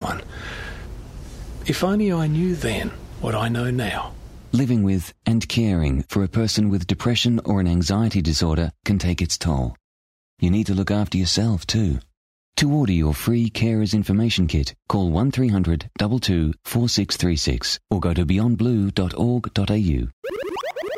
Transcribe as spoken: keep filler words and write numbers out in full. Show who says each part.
Speaker 1: one. If only I knew then what I know now.
Speaker 2: Living with and caring for a person with depression or an anxiety disorder can take its toll. You need to look after yourself too. To order your free Carers Information Kit, call one three hundred two two four six three six or go to beyond blue dot org dot a u.